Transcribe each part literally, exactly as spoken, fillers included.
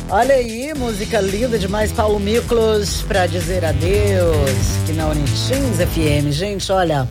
Olha aí, música linda demais, Paulo Miklos, pra dizer adeus, que na Unitins F M. Gente, olha,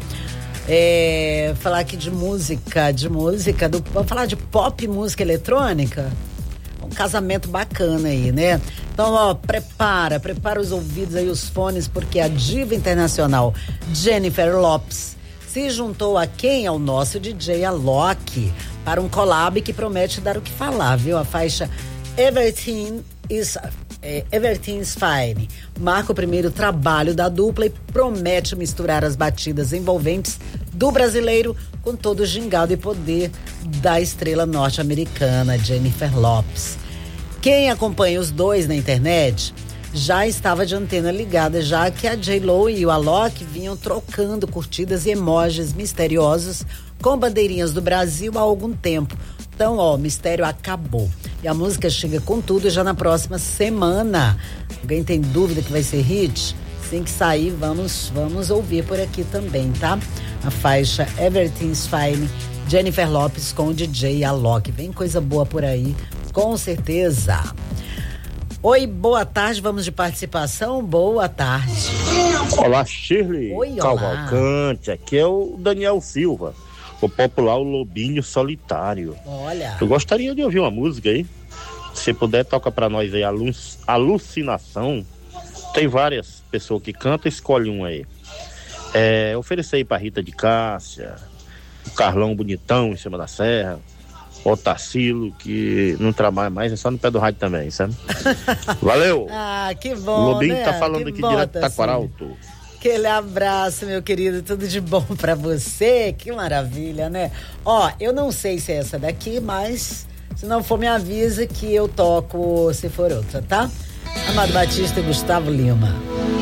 é, falar aqui de música, de música, do, vamos falar de pop, música eletrônica? Um casamento bacana aí, né? Então, ó, prepara, prepara os ouvidos aí, os fones, porque a diva internacional Jennifer Lopez se juntou a quem? Ao nosso D J Alok, para um collab que promete dar o que falar, viu? A faixa Everything is, é, Everything is Fine marca o primeiro trabalho da dupla e promete misturar as batidas envolventes do brasileiro com todo o gingado e poder da estrela norte-americana Jennifer Lopez. Quem acompanha os dois na internet já estava de antena ligada, já que a J-Lo e o Alok vinham trocando curtidas e emojis misteriosos com bandeirinhas do Brasil há algum tempo. Então, ó, o mistério acabou. E a música chega com tudo já na próxima semana. Alguém tem dúvida que vai ser hit? Assim que sair, vamos, vamos ouvir por aqui também, tá? A faixa Everything's Fine, Jennifer Lopez com o D J Alok. Vem coisa boa por aí, com certeza. Oi, boa tarde, vamos de participação? Boa tarde. Olá, Shirley. Oi, olá. Cavalcante, aqui é o Daniel Silva, o popular Lobinho Solitário. Olha. Eu gostaria de ouvir uma música aí. Se puder, toca pra nós aí, Alucinação. Tem várias pessoas que cantam, escolhe um aí. É, oferecer aí pra Rita de Cássia, o Carlão Bonitão em cima da serra, o Tarsilo, que não trabalha mais, é só no pé do rádio também, sabe? Valeu! Ah, que bom, O Lobinho né? tá falando que aqui bom, direto do Tarsilo. Taquaralto. Aquele abraço, meu querido, tudo de bom pra você, que maravilha, né? Ó, eu não sei se é essa daqui, mas se não for, me avisa que eu toco se for outra, tá? Amado Batista e Gustavo Lima.